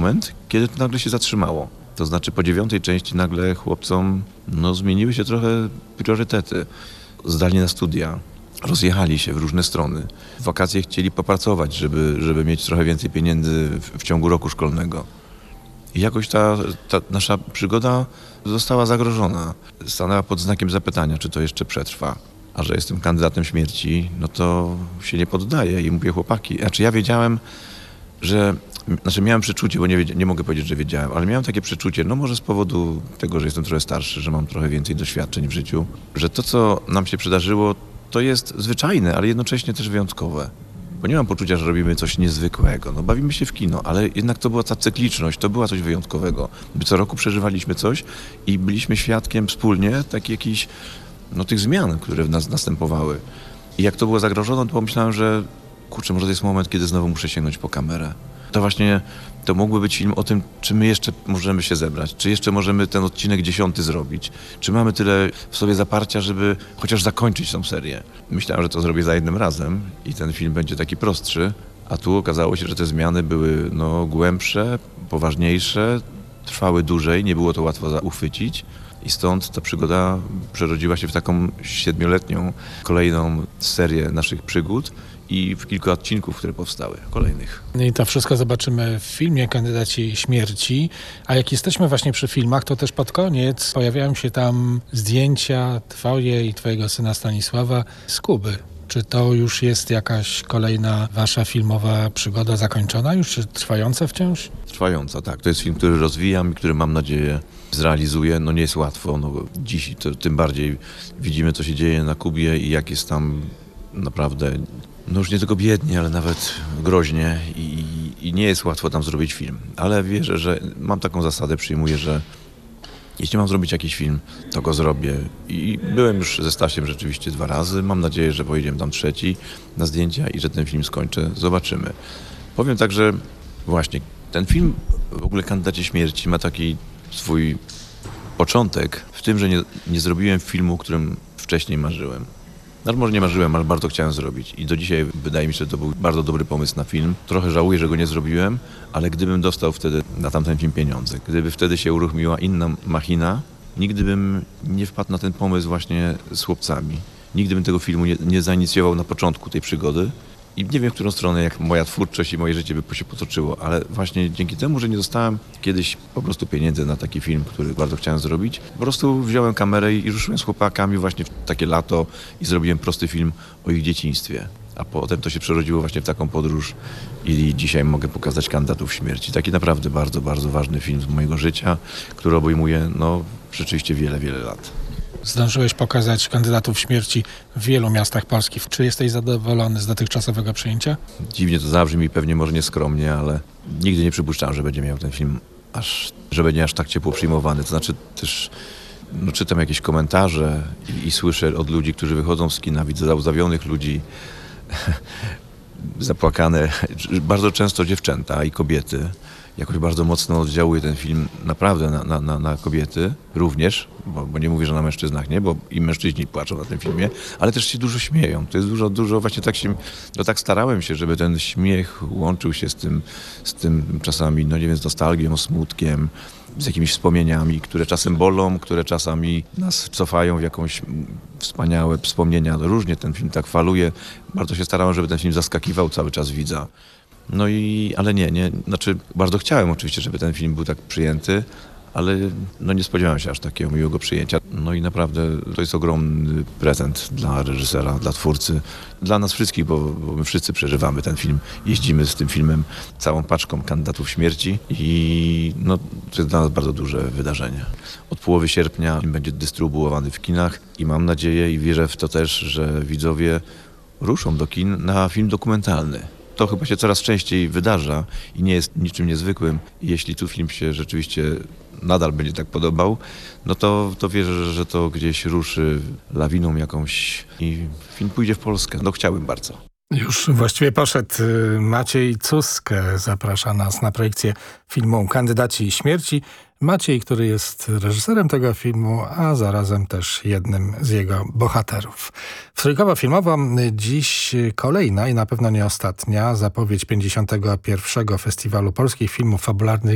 moment, kiedy to nagle się zatrzymało. To znaczy po 9. części nagle chłopcom zmieniły się trochę priorytety. Zdali na studia, rozjechali się w różne strony. W wakacje chcieli popracować, żeby mieć trochę więcej pieniędzy w ciągu roku szkolnego. I jakoś ta nasza przygoda została zagrożona. Stanęła pod znakiem zapytania, czy to jeszcze przetrwa. A że jestem kandydatem śmierci, no to się nie poddaję i mówię, chłopaki. Ja wiedziałem, miałem przeczucie, bo nie mogę powiedzieć, że wiedziałem, ale miałem takie przeczucie, może z powodu tego, że jestem trochę starszy, że mam trochę więcej doświadczeń w życiu, że to, co nam się przydarzyło, to jest zwyczajne, ale jednocześnie też wyjątkowe. Bo nie mam poczucia, że robimy coś niezwykłego. Bawimy się w kino, ale jednak to była ta cykliczność, to była coś wyjątkowego. Co roku przeżywaliśmy coś i byliśmy świadkiem wspólnie jakichś tych zmian, które w nas następowały. I jak to było zagrożone, to pomyślałem, że może to jest moment, kiedy znowu muszę sięgnąć po kamerę. To mógłby być film o tym, czy my jeszcze możemy się zebrać, czy jeszcze możemy ten odcinek 10 zrobić, czy mamy tyle w sobie zaparcia, żeby chociaż zakończyć tą serię. Myślałem, że to zrobię za jednym razem i ten film będzie taki prostszy, a tu okazało się, że te zmiany były głębsze, poważniejsze, trwały dłużej, nie było to łatwo uchwycić. I stąd ta przygoda przerodziła się w taką 7-letnią kolejną serię naszych przygód i w kilka odcinków, które powstały, kolejnych. I to wszystko zobaczymy w filmie Kandydaci śmierci. A jak jesteśmy właśnie przy filmach, to też pod koniec pojawiają się tam zdjęcia twoje i twojego syna Stanisława z Kuby. Czy to już jest jakaś kolejna wasza filmowa przygoda zakończona już, czy trwająca wciąż? Trwająca, tak. To jest film, który rozwijam i który mam nadzieję zrealizuję. Nie jest łatwo. Dziś to tym bardziej widzimy, co się dzieje na Kubie i jak jest tam naprawdę, już nie tylko biednie, ale nawet groźnie i nie jest łatwo tam zrobić film. Ale wierzę, że mam taką zasadę, przyjmuję, że jeśli mam zrobić jakiś film, to go zrobię. I byłem już ze Stasiem rzeczywiście 2 razy. Mam nadzieję, że pojedziemy tam 3 na zdjęcia i że ten film skończę. Zobaczymy. Powiem tak, że właśnie ten film, w ogóle Kandydaci śmierci, ma taki swój początek w tym, że nie zrobiłem filmu, o którym wcześniej marzyłem. Może nie marzyłem, ale bardzo chciałem zrobić. I do dzisiaj wydaje mi się, że to był bardzo dobry pomysł na film. Trochę żałuję, że go nie zrobiłem, ale gdybym dostał wtedy na tamten film pieniądze, gdyby wtedy się uruchomiła inna machina, nigdy bym nie wpadł na ten pomysł właśnie z chłopcami. Nigdy bym tego filmu nie zainicjował na początku tej przygody. I nie wiem, w którą stronę, jak moja twórczość i moje życie by się potoczyło, ale właśnie dzięki temu, że nie dostałem kiedyś po prostu pieniędzy na taki film, który bardzo chciałem zrobić, po prostu wziąłem kamerę i ruszyłem z chłopakami właśnie w takie lato i zrobiłem prosty film o ich dzieciństwie. A potem to się przerodziło właśnie w taką podróż i dzisiaj mogę pokazać Kandydatów śmierci. Taki naprawdę bardzo, bardzo ważny film z mojego życia, który obejmuje rzeczywiście wiele, wiele lat. Zdążyłeś pokazać Kandydatów śmierci w wielu miastach Polski. Czy jesteś zadowolony z dotychczasowego przyjęcia? Dziwnie to zabrzmi, pewnie może nieskromnie, ale nigdy nie przypuszczałem, że będzie miał ten film że będzie aż tak ciepło przyjmowany. To znaczy też czytam jakieś komentarze i słyszę od ludzi, którzy wychodzą z kina, widzę załzawionych ludzi, zapłakane, bardzo często dziewczęta i kobiety. Jakoś bardzo mocno oddziałuje ten film naprawdę na kobiety również, bo nie mówię, że na mężczyznach nie, bo i mężczyźni płaczą na tym filmie, ale też się dużo śmieją. To jest dużo właśnie tak starałem się, żeby ten śmiech łączył się z tym czasami, z nostalgią, smutkiem, z jakimiś wspomnieniami, które czasem bolą, które czasami nas cofają w jakąś wspaniałe wspomnienia. Różnie ten film tak faluje. Bardzo się starałem, żeby ten film zaskakiwał cały czas widza. Ale nie, bardzo chciałem oczywiście, żeby ten film był tak przyjęty, ale nie spodziewałem się aż takiego miłego przyjęcia. I naprawdę to jest ogromny prezent dla reżysera, dla twórcy, dla nas wszystkich, bo my wszyscy przeżywamy ten film. Jeździmy z tym filmem całą paczką Kandydatów śmierci i to jest dla nas bardzo duże wydarzenie. Od połowy sierpnia będzie dystrybuowany w kinach i mam nadzieję i wierzę w to też, że widzowie ruszą do kin na film dokumentalny. To chyba się coraz częściej wydarza i nie jest niczym niezwykłym. Jeśli tu film się rzeczywiście nadal będzie tak podobał, to wierzę, że to gdzieś ruszy lawiną jakąś i film pójdzie w Polskę. Chciałbym bardzo. Już właściwie poszedł. Maciej Cusk zaprasza nas na projekcję filmu Kandydaci śmierci. Maciej, który jest reżyserem tego filmu, a zarazem też jednym z jego bohaterów. W Trójkowo Filmowo dziś kolejna i na pewno nie ostatnia zapowiedź 51. Festiwalu Polskich Filmów Fabularnych